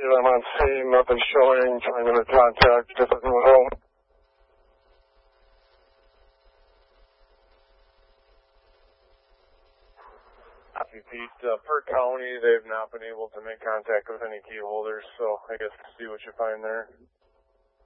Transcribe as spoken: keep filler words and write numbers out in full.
I'm on scene, nothing showing, trying to make contact, just at home. Copy, Pete. Uh, per county, they've not been able to make contact with any key holders, so I guess see what you find there.